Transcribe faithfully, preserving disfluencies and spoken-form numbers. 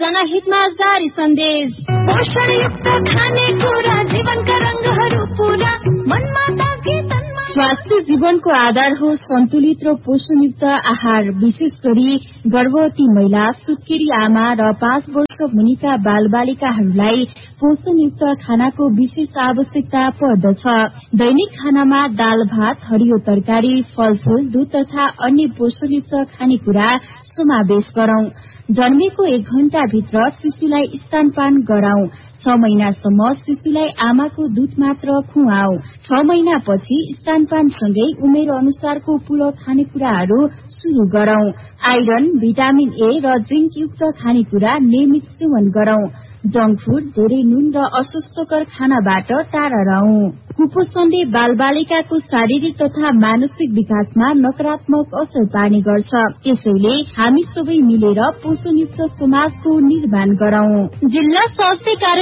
जनहितमा जारी सन्देश। पोषणयुक्त खानेकुरा जीवनका रंगहरू पूरा मनमा ताजगी तनमा। स्वास्थ्य जीवनको आधार हो सन्तुलित र पोषणयुक्त आहार। विशेष गरी गर्भवती महिला, सुत्केरी आमा र पाँच वर्ष मुनिका बालबालिकाहरूलाई पोषणयुक्त खानाको विशेष आवश्यकता पर्दछ। दैनिक खानामा दाल भात, हरियो तरकारी, फलफूल, दूध तथा अन्य पोषणयुक्त खानेकुरा समावेश गरौं। जन्मेको एक घण्टा भित्र शिशुलाई स्तनपान गराउँ। छ महिनासम्म शिशुलाई आमाको दूध मात्र खुवाऊ। छ महिनापछि स्तनपानसँगै उमेर अनुसारको पूरक खानेकुराहरू शुरू गरौं। आइरन, भिटामिन ए र जिंक युक्त खानेकुरा नियमित सेवन गरौं। जंक फूड, धेरै नुन र अस्वास्थ्यकर खानाबाट टाढा रहौं। कुपोषणले बालबालिकाको शारीरिक तथा मानसिक विकासमा नकारात्मक असर पार्ने गर्छ। यसैले हामी सबै मिलेर पोषणयुक्त समाजको निर्माण गरौं। जिल्ला स्वास्थ्य कार्य